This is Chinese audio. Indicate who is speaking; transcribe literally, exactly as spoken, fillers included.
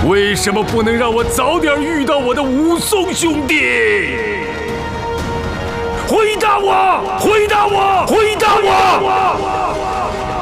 Speaker 1: 为什么不能让我早点遇到我的武松兄弟？回答我！回